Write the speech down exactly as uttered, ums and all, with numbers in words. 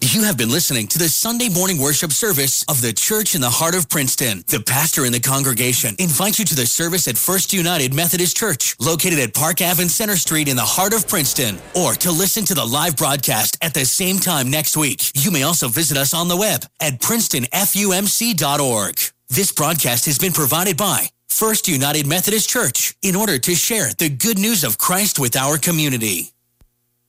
You have been listening to the Sunday morning worship service of the Church in the Heart of Princeton. The pastor in the congregation invites you to the service at First United Methodist Church, located at Park Avenue Center Street in the heart of Princeton, or to listen to the live broadcast at the same time next week. You may also visit us on the web at princeton f u m c dot org. This broadcast has been provided by First United Methodist Church in order to share the good news of Christ with our community.